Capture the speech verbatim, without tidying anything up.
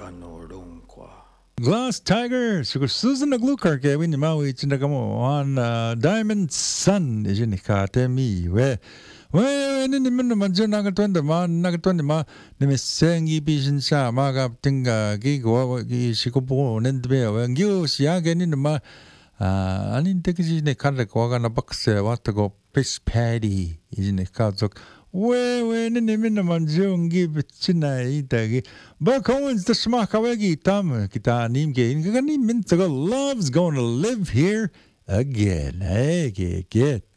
Ganorung qua. Glass Tiger, so Susan the Glucker, Gavin, the Maui, Chinagamo, on Diamond Sun, is in the Katemi, where. Well, in the minimum, Nagatwanda, Nagatwanda, the Miss Sangi Bishan Sa, Maga Tinga, Gigo, Shikopo, and Bear, and you see again in the ma. I didn't take it in the Kandakwaga and a box, what to go, Piss Paddy, is in the Kazok. Well, when in the minimum, Jung give it China, Itagi. But Owens, the Smakawagi, Tam, Kita, Nimge, Gani Mintago loves going to live here again. Hey, get.